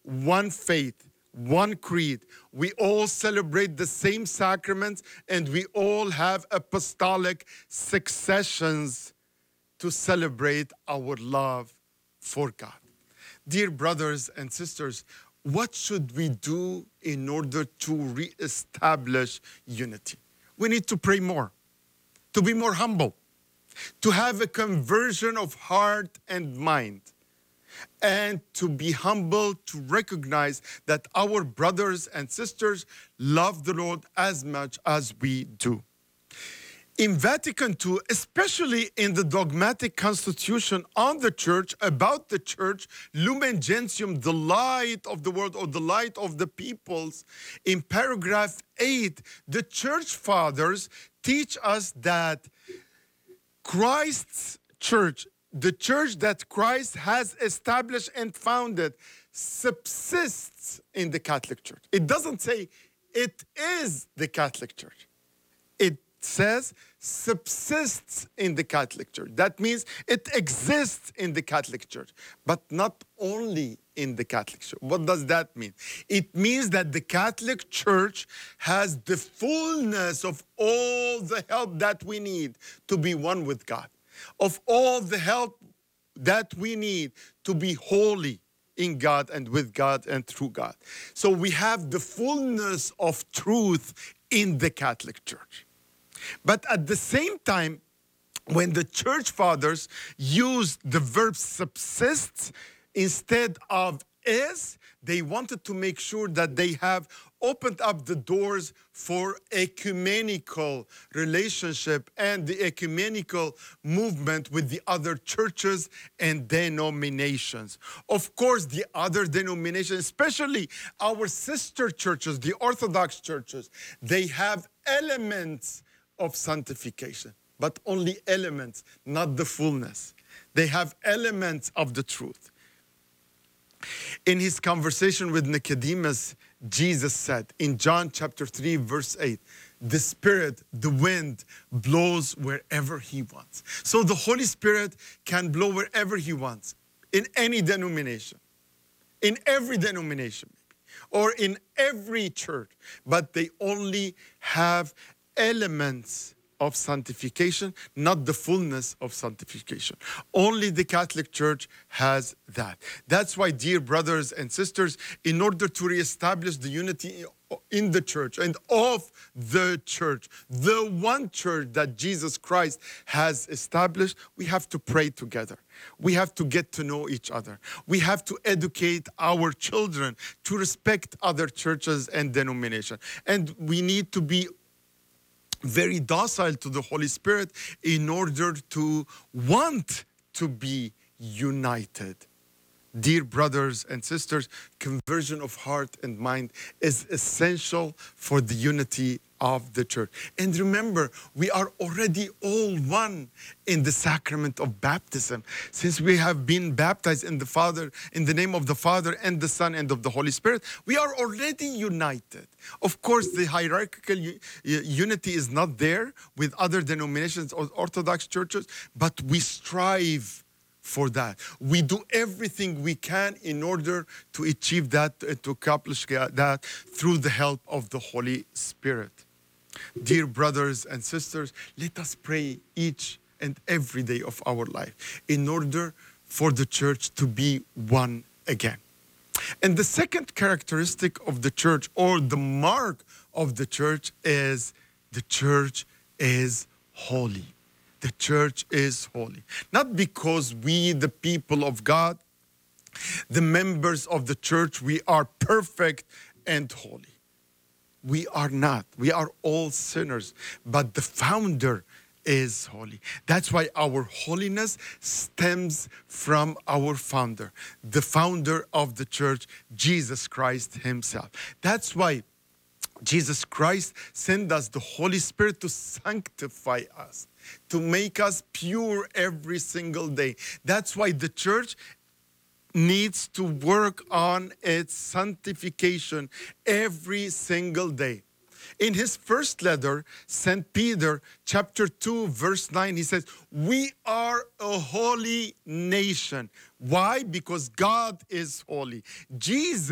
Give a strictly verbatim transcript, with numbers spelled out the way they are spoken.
one faith, one creed. We all celebrate the same sacraments, and we all have apostolic successions to celebrate our love for God. Dear brothers and sisters, what should we do in order to reestablish unity? We need to pray more, to be more humble, to have a conversion of heart and mind, and to be humble, to recognize that our brothers and sisters love the Lord as much as we do. In Vatican two, especially in the dogmatic constitution on the church, about the church, Lumen Gentium, the light of the world or the light of the peoples, in paragraph eight, the church fathers teach us that Christ's church, the church that Christ has established and founded, subsists in the Catholic Church. It doesn't say it is the Catholic Church. It says subsists in the Catholic Church. That means it exists in the Catholic Church, but not only in the Catholic Church. What does that mean? It means that the Catholic Church has the fullness of all the help that we need to be one with God, of all the help that we need to be holy in God and with God and through God. So we have the fullness of truth in the Catholic Church. But at the same time, when the church fathers used the verb subsists instead of is, they wanted to make sure that they have opened up the doors for ecumenical relationship and the ecumenical movement with the other churches and denominations. Of course, the other denominations, especially our sister churches, the Orthodox churches, they have elements of sanctification, but only elements, not the fullness. They have elements of the truth. In his conversation with Nicodemus, Jesus said in John chapter three, verse eight, the Spirit, the wind, blows wherever he wants. So the Holy Spirit can blow wherever he wants, in any denomination, in every denomination, or in every church, but they only have elements of sanctification, not the fullness of sanctification. Only the Catholic Church has that. That's why, dear brothers and sisters, in order to reestablish the unity in the church and of the church, the one church that Jesus Christ has established, we have to pray together. We have to get to know each other. We have to educate our children to respect other churches and denominations. And we need to be very docile to the Holy Spirit in order to want to be united. Dear brothers and sisters, conversion of heart and mind is essential for the unity of the church. And remember, we are already all one in the sacrament of baptism, since we have been baptized in the Father, in the name of the Father and the Son and of the Holy Spirit. We are already united. Of course, the hierarchical unity is not there with other denominations or Orthodox churches, but we strive for that. We do everything we can in order to achieve that, to accomplish that through the help of the Holy Spirit. Dear brothers and sisters, let us pray each and every day of our life in order for the church to be one again. And the second characteristic of the church, or the mark of the church, is the church is holy. The church is holy. Not because we, the people of God, the members of the church, we are perfect and holy. We are not. We are all sinners. But the founder is holy. That's why our holiness stems from our founder, the founder of the church, Jesus Christ himself. That's why Jesus Christ sent us the Holy Spirit to sanctify us, to make us pure every single day. That's why the church needs to work on its sanctification every single day. In his first letter, Saint Peter, chapter two, verse nine, he says, we are a holy nation. Why? Because God is holy. Jesus